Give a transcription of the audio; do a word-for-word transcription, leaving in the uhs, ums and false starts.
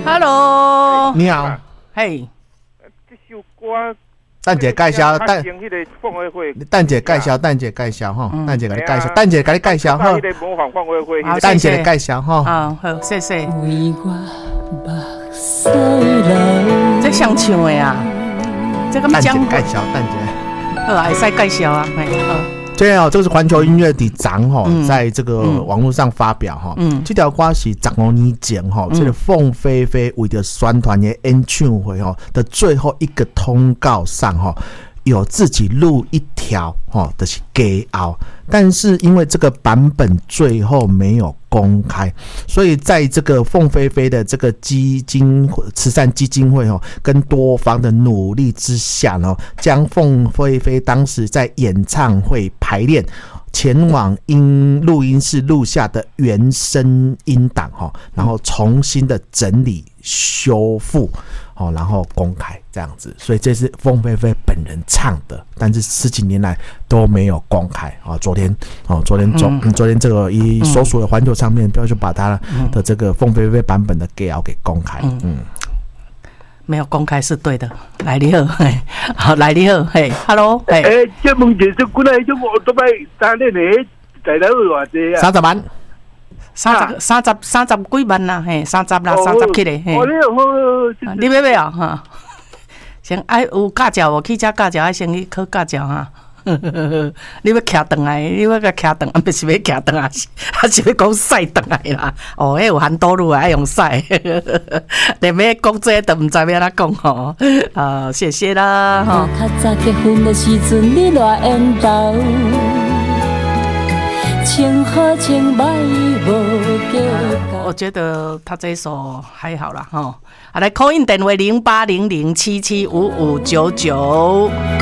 Hello， 你好， 嘿， 这首歌， 蛋姐介绍，蛋蛋姐介绍，蛋姐介绍哈，蛋姐给你介绍，蛋姐给你介绍哈， 模仿放会会， 蛋姐的介绍哈， 啊好，谢谢。这想唱的啊，这个蛋姐介绍，蛋姐， 好啊，会使介绍啊，嘿，好。 对哦，这个是环球音乐的长哈，在这个网络上发表哈，嗯，这条歌是十五年前哈，这个凤飞飞为了宣传的演唱会哈的最后一个通告上哈，有自己录一条哈，就是给熬，但是因为这个版本最后没有公开，所以在这个凤飞飞的这个基金慈善基金会哦，跟多方的努力之下呢，将凤飞飞当时在演唱会排练前往音录音室录下的原声音档哈，然后重新的整理修复。哦，然后公开这样子，所以这是凤飞飞本人唱的，但是十几年来都没有公开啊。昨天哦，昨天昨、嗯、昨天这个以所属的环球唱片标就把他的这个凤飞飞版本的 G L 给公开，嗯。嗯没有公开是对的，来你好，嘿，好来你好，嘿 ，Hello， 嘿， 诶，这问题是过来就我都买三年诶，在哪有偌济啊？ 三十万。 三十三十三十几万啦，嘿，三十啦，三十起嘞，嘿。 哦，你好， 你要要啊？哈，先爱有驾照无？汽车驾照爱先去考驾照哈。你要骑转来，你要甲骑转，啊，不是要骑转啊，还是要讲驶转来啦？哦，迄有含道路爱用驶，连要讲这都唔知要安怎讲吼。啊，谢谢啦，哈。较早结婚的时阵，你偌缘投。我觉得他这一首还好啦哈，好来 call in 电话零八零零七七五五九九。